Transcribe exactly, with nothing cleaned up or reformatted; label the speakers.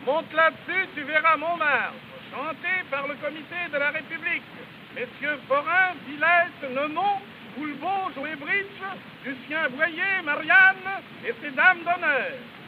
Speaker 1: Monte là-dessus, tu verras Montmartre, chanté par le comité de la République. Messieurs Forain, Villesse, Neumont, Boulbon, Jouet-Bridge, Lucien Boyer, Marianne et ses dames d'honneur.